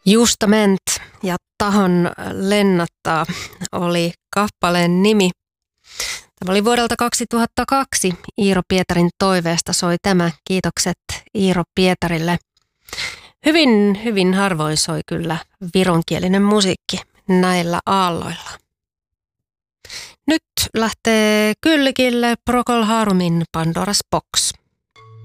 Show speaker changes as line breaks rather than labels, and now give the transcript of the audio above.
Justament ja Tahon lennottaa oli kappaleen nimi. Tämä oli vuodelta 2002. Iiro Pietarin toiveesta soi tämä. Kiitokset Iiro Pietarille. Hyvin harvoin soi kyllä vironkielinen musiikki näillä aalloilla. Nyt lähtee Kyllikille Procol Harumin Pandora's Box.